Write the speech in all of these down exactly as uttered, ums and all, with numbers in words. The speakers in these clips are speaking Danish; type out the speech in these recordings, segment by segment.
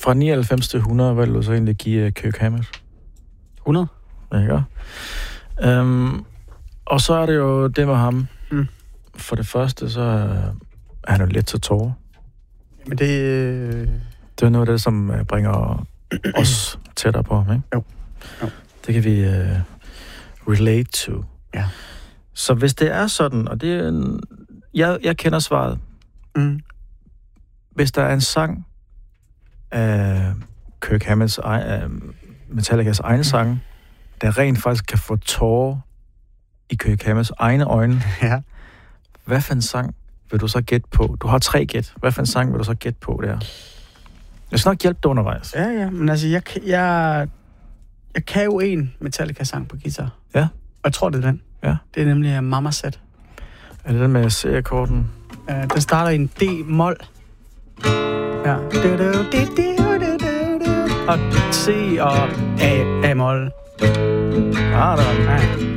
Fra nioghalvfems til hundrede, hvad vil du så egentlig give Kirk Hammett? hundrede? Ja, ikke? Um, og så er det jo det med ham. Mm. For det første, så er han jo lidt til tårer. Men det... Øh... Det er noget af det, som bringer os tættere på ham, ikke? Jo. jo. Det kan vi uh, relate to. Ja. Så hvis det er sådan, og det er en, jeg, jeg kender svaret. Mm. Hvis der er en sang af Kirk Hammetts, af Metallicas egne sang, der rent faktisk kan få tårer i Kirk Hammetts egne øjne, ja. Hvad for en sang vil du så gætte på? Du har tre gæt. Hvad for en sang vil du så gætte på der? Jeg skal nok hjælpe dig undervejs. Ja, ja, men altså, jeg, jeg, jeg kan jo en Metallica-sang på guitar. Ja. Og jeg tror, det er den. Ja. Det er nemlig Mama Said. Er det den med C-akkorden? Uh, den starter i en D-mol. Ja. Og C og A, A-mol. Ah, der var den.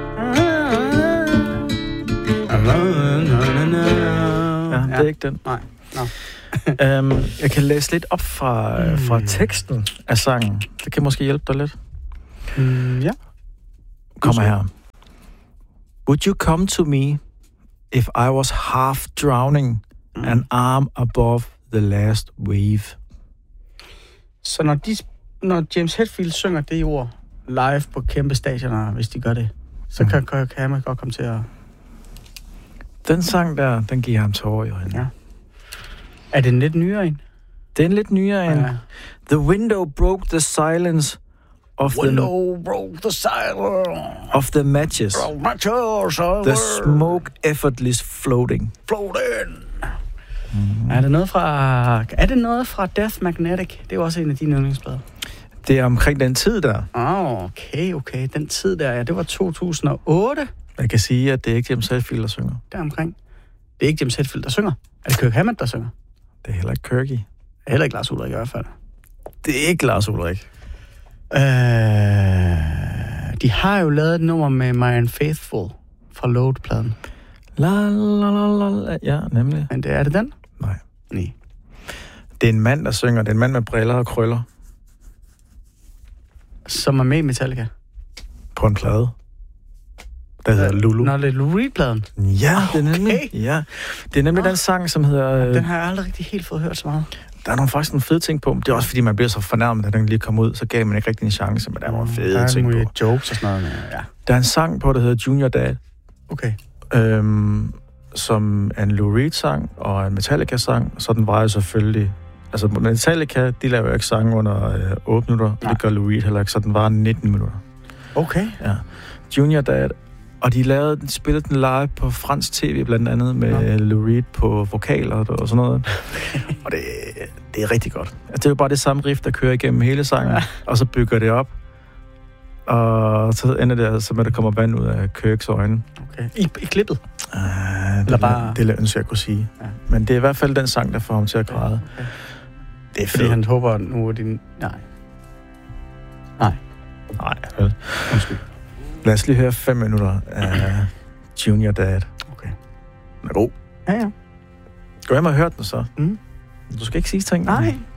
Ja, det er ikke den. Nej. No. um, jeg kan læse lidt op fra, mm. fra teksten af sangen. Det kan måske hjælpe dig lidt. Mm, ja. Kommer her. Would you come to me if I was half drowning, mm. an arm above the last wave? Så når, de, når James Hetfield synger det ord live på kæmpe stadioner, hvis de gør det, så mm. kan, kan, kan man godt komme til at... Den sang der, den giver ham tårer i øjnene. Ja. Er det en lidt nyere en? Det er en lidt nyere en. Ja. The window broke the silence of window the... broke the silence of the matches. matches the smoke effortless floating. Floating. Mm. Er det noget fra... Er det noget fra Death Magnetic? Det er jo også en af dine yndlingsplader. Det er omkring den tid der. Oh, okay, okay. Den tid der, ja, det var to tusind og otte. Jeg kan sige, at det er ikke James Hetfield, der synger. Der omkring. Det er ikke James Hetfield, der synger. Er det Kirk Hammett, der synger? Det er heller ikke Kirky. Det er heller ikke Lars Ulrik i hvert fald. Det er ikke Lars Ulrik. Øh, de har jo lavet et nummer med Marianne Faithfull fra Load-pladen. La, la, la, la, ja, nemlig. Men det, er det den? Nej. Nej. Det er en mand, der synger. Det er en mand med briller og krøller. Som er med i Metallica? På en plade. Der hedder Lulu. Nå, det er Lou Reed-pladen? Ja, det er nemlig, okay. ja. Det er nemlig oh. den sang, som hedder... Den har jeg aldrig rigtig helt fået hørt så meget. Der er nogle, faktisk nogle fede ting på. Det er også, fordi man bliver så fornærmet, at den lige kom ud, så gav man ikke rigtig en chance, men der var fede der ting på. Der er jokes og sådan noget. Ja. Der er en sang på, der hedder Junior Dad. Okay. Øhm, som er en Lou Reed-sang og en Metallica-sang, så den var jo selvfølgelig... Altså, Metallica, de laver jo ikke sange under øh, otte minutter, og det gør Lou Reed heller ikke, så den var nitten minutter. Okay. Ja. Junior Dad. Og de lavede, de spillede den live på fransk tv, blandt andet med ja. Lou Reed på vokaler og sådan noget. Og det, det er rigtig godt. Altså, det er jo bare det samme riff, der kører igennem hele sangen, ja. Og så bygger det op. Og så ender det altså med, at der kommer vand ud af Kirks øjne. Okay. I, i klippet? Uh, det, Eller bare... det ønsker jeg kunne sige. Ja. Men det er i hvert fald den sang, der får ham til at græde. Okay. Det er fordi han håber, nu er din... Nej. Nej. Nej, vel. Undskyld. Lad os lige høre fem minutter af Junior Dad. Okay. Den er god. Ja, ja. Gå hjem og hør den så. Mm. Du skal ikke sige ting. Nej.